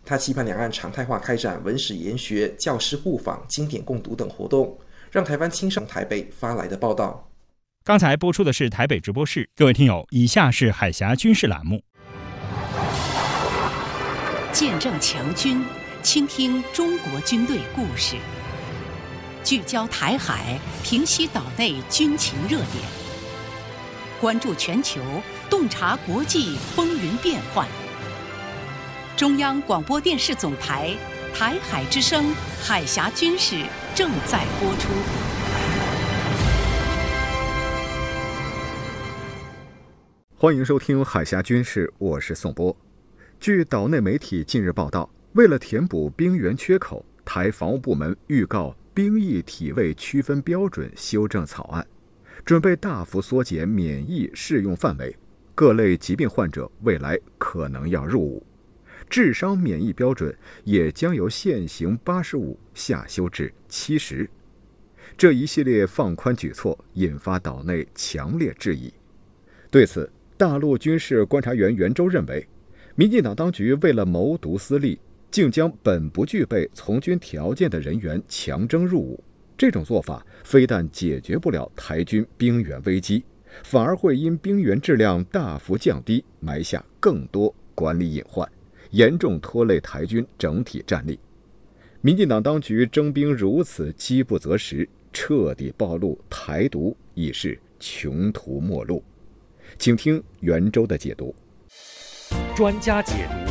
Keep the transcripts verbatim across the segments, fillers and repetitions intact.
他期盼两岸常态化开展文史研学、教师互访、经典共读等活动，让台湾青少年台北发来的报道。 刚才播出的是台北直播室，各位听友，以下是海峡军事栏目。 见证强军，倾听中国军队故事，聚焦台海，平息岛内军情热点，关注全球，洞察国际风云变幻。中央广播电视总台台海之声海峡军事正在播出。 欢迎收听海峡军事，我是宋波。据岛内媒体近日报道，为了填补兵员缺口，台防务部门预告兵役体位区分标准修正草案，准备大幅缩减免疫适用范围，各类疾病患者未来可能要入伍。致伤免疫标准也将由现行八十五下修至七十。这一系列放宽举措引发岛内强烈质疑。对此，大陆军事观察员袁周认为，民进党当局为了谋独私利，竟将本不具备从军条件的人员强征入伍。这种做法非但解决不了台军兵源危机，反而会因兵员质量大幅降低，埋下更多管理隐患，严重拖累台军整体战力。民进党当局征兵如此饥不择食，彻底暴露台独已是穷途末路。请听袁周的解读。 专家解读。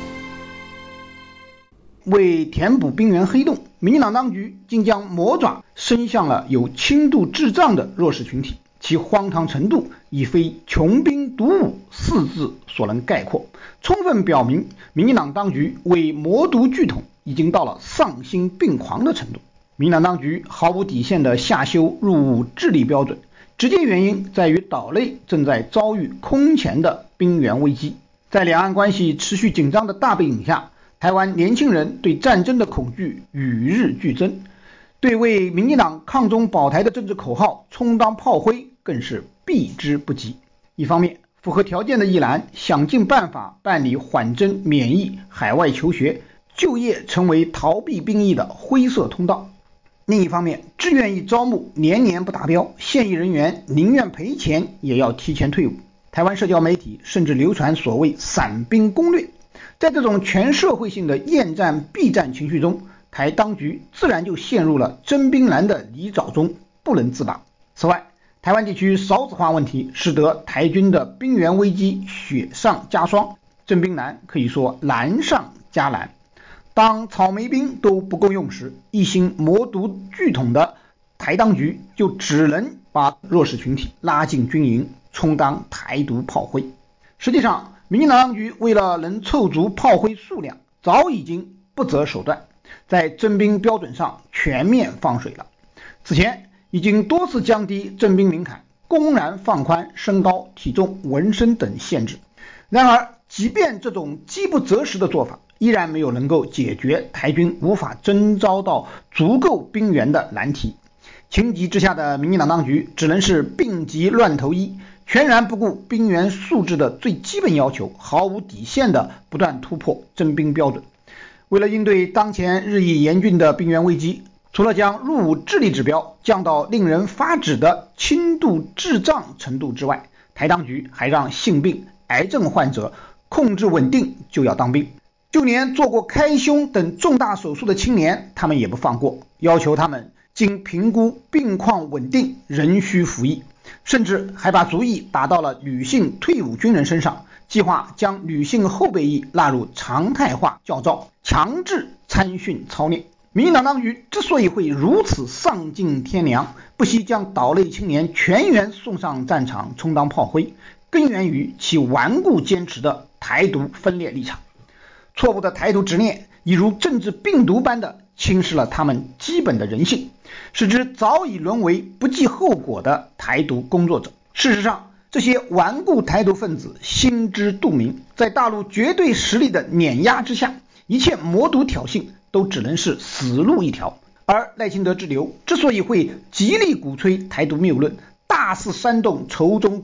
为填补兵源黑洞，民进党当局竟将魔爪伸向了有轻度智障的弱势群体，其荒唐程度已非穷兵黩武四字所能概括，充分表明民进党当局为魔毒巨统已经到了丧心病狂的程度。民进党当局毫无底线的下修入伍智力标准，直接原因在于岛内正在遭遇空前的兵源危机。在两岸关系持续紧张的大背景下，台湾年轻人对战争的恐惧与日俱增，对为民进党抗中保台的政治口号充当炮灰更是避之不及。一方面，符合条件的一栏想尽办法办理缓征、免役、海外求学、就业成为逃避兵役的灰色通道；另一方面，志愿役招募年年不达标，现役人员宁愿赔钱也要提前退伍。台湾社交媒体甚至流传所谓散兵攻略。在这种全社会性的厌战避战情绪中，台当局自然就陷入了征兵难的泥沼中，不能自拔。此外，台湾地区少子化问题使得台军的兵源危机雪上加霜，征兵难可以说难上加难。当草莓兵都不够用时，一心魔毒巨统的台当局就只能把弱势群体拉进军营，充当台独炮灰。实际上，民进党当局为了能凑足炮灰数量，早已经不择手段，在征兵标准上全面放水了。此前已经多次降低征兵门槛，公然放宽身高、体重、纹身等限制。然而，即便这种饥不择食的做法，依然没有能够解决台军无法征召到足够兵源的难题。情急之下的民进党当局只能是病急乱投医，全然不顾兵源素质的最基本要求，毫无底线的不断突破征兵标准。为了应对当前日益严峻的兵源危机，除了将入伍智力指标降到令人发指的轻度智障程度之外，台当局还让性病、癌症患者控制稳定就要当兵，就连做过开胸等重大手术的青年他们也不放过，要求他们经评估病况稳定仍需服役，甚至还把主意打到了女性退伍军人身上，计划将女性后备役纳入常态化教召，强制参训操练。民进党当局之所以会如此丧尽天良，不惜将岛内青年全员送上战场充当炮灰，根源于其顽固坚持的台独分裂立场。错误的台独执念已如政治病毒般的侵蚀了他们基本的人性，使之早已沦为不计后果的台独工作者。事实上，这些顽固台独分子心知肚明，在大陆绝对实力的碾压之下，一切魔毒挑衅都只能是死路一条。而赖清德之流之所以会极力鼓吹台独谬论，大肆煽动仇中